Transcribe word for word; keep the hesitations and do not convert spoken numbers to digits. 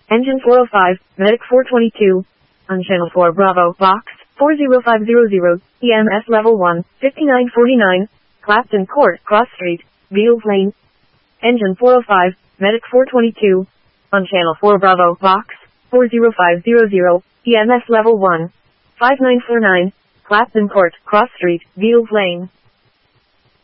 Engine four oh five, Medic four twenty-two. On Channel four Bravo, Box, four zero five zero zero, E M S Level one, fifty-nine forty-nine, Clapton Court, Cross Street, Beals Lane. Engine four oh five, Medic four twenty-two. On Channel four Bravo, Box, four zero five zero zero, E M S Level one, five nine four nine, Clapton Court, Cross Street, Beals Lane.